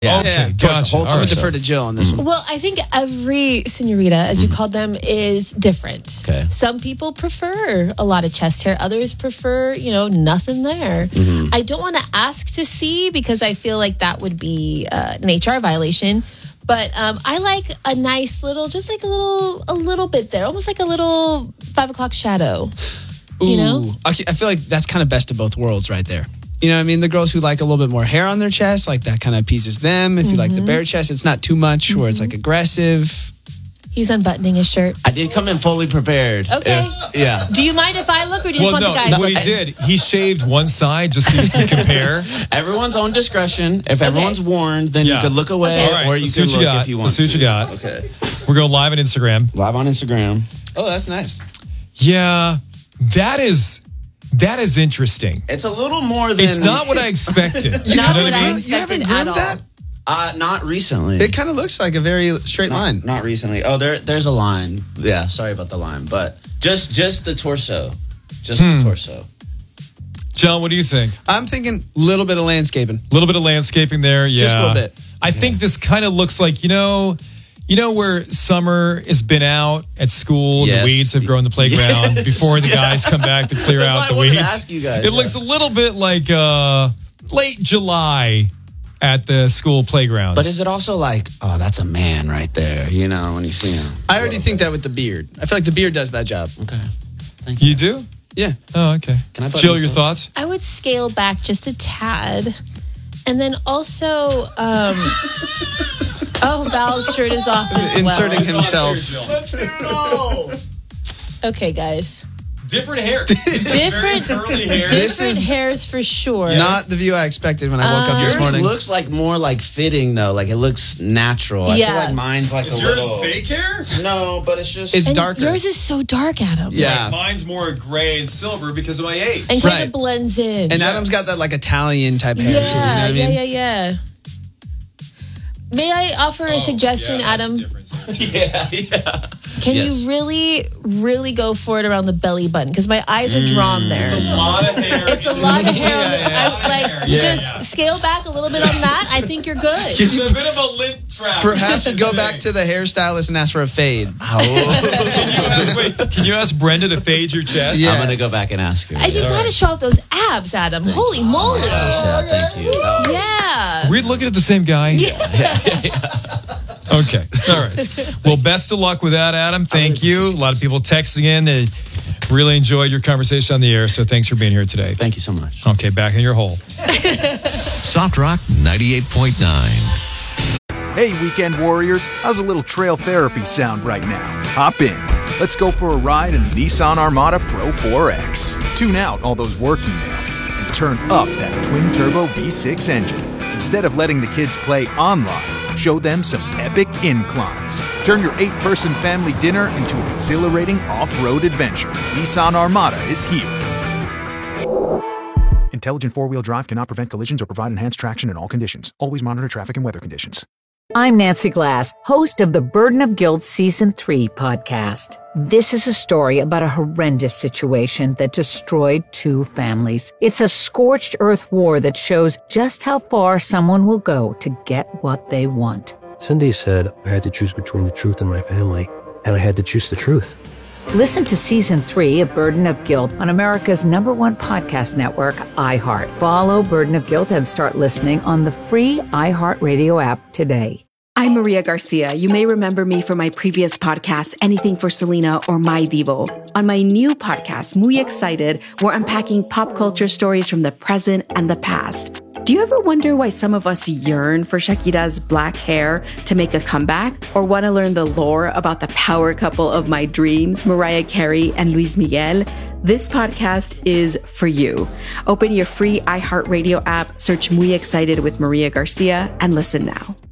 Yeah. Okay, Gotcha. I'm going to defer to Jill on this one. Well, I think every senorita, as you called them, is different. Okay. Some people prefer a lot of chest hair. Others prefer, nothing there. I don't want to ask to see because I feel like that would be an HR violation. But I like a nice little, just like a little bit there, almost like a little 5 o'clock shadow. I feel like that's kind of best of both worlds right there. You know what I mean? The girls who like a little bit more hair on their chest, like that kind of appeases them. If you like the bare chest, it's not too much where it's like aggressive. He's unbuttoning his shirt. I did come in fully prepared. Okay. Yeah. Do you mind if I look or do you just want the guys? What he did, he shaved one side just so you can compare. Everyone's own discretion. If everyone's warned, then you could look away Okay. All right, or you let's see can what you look got. if you want Let's see what you got. Okay. We're going live on Instagram. Live on Instagram. Oh, that's nice. Yeah, that is interesting. It's a little more than... It's not what I expected. Not You know what what I I mean? You haven't expected at groomed all. that? Not recently. It kind of looks like a very straight line. Not recently. Oh, there's a line. Yeah, sorry about the line. But just the torso. Just the torso. John, what do you think? I'm thinking a little bit of landscaping. A little bit of landscaping there, yeah. Just a little bit. I think this kind of looks like, where summer has been out at school and Yes. the weeds have grown in the playground before the guys come back to clear That's out why the I wanted to weeds. ask you guys, It looks a little bit like late July at the school playground. But is it also like, oh, that's a man right there, when you see him? I already think that with the beard. I feel like the beard does that job. Okay. Thank you. You do? Yeah. Oh, okay. Can I put Jill, this your on? thoughts? I would scale back just a tad. And then also, Val's shirt is off as Inserting well. himself. Let's hear it all. Okay, guys. Different hair. Different, curly hair. This different is hairs for sure. Not the view I expected when I woke up this Yours morning. looks like more like fitting though. Like it looks natural. I feel Yeah. like mine's like Is a yours little fake hair? No, but it's just It's And darker. yours is so dark, Adam. Yeah. Mine's more gray and silver because of my age. And kind Right. of blends in. And Adam's got that like Italian type hair too. You know what I mean? Yeah. May I offer a suggestion, Adam? yeah. Can Yes. you really, really go for it around the belly button? Because my eyes are drawn there. It's a lot of hair. It's a lot of hair. Yeah. Just scale back a little bit on that. I think you're good. It's a bit of a lint trap. Perhaps go back to the hairstylist and ask for a fade. Can you ask Brenda to fade your chest? Yeah. I'm gonna go back and ask her. And you got to show off those abs, Adam. Holy moly. Yeah, thank you. That was- Yeah. We're looking at the same guy. Okay. All right. Well, best of luck with that, Adam. Thank you. A lot of people texting in. They really enjoyed your conversation on the air. So thanks for being here today. Thank you so much. Okay, back in your hole. Soft Rock 98.9. Hey, weekend warriors, how's a little trail therapy sound right now? Hop in. Let's go for a ride in the Nissan Armada Pro 4X. Tune out all those work emails and turn up that twin-turbo V6 engine. Instead of letting the kids play online, show them some epic inclines. Turn your 8-person family dinner into an exhilarating off-road adventure. Nissan Armada is here. Intelligent four-wheel drive cannot prevent collisions or provide enhanced traction in all conditions. Always monitor traffic and weather conditions. I'm Nancy Glass, host of the Burden of Guilt Season 3 podcast. This is a story about a horrendous situation that destroyed 2 families. It's a scorched earth war that shows just how far someone will go to get what they want. Cindy said I had to choose between the truth and my family, and I had to choose the truth. Listen to Season 3 of Burden of Guilt on America's #1 podcast network, iHeart. Follow Burden of Guilt and start listening on the free iHeartRadio app today. I'm Maria Garcia. You may remember me from my previous podcast, Anything for Selena or My Divo. On my new podcast, Muy Excited, we're unpacking pop culture stories from the present and the past. Do you ever wonder why some of us yearn for Shakira's black hair to make a comeback? Or want to learn the lore about the power couple of my dreams, Mariah Carey and Luis Miguel? This podcast is for you. Open your free iHeartRadio app, search Muy Excited with Maria Garcia, and listen now.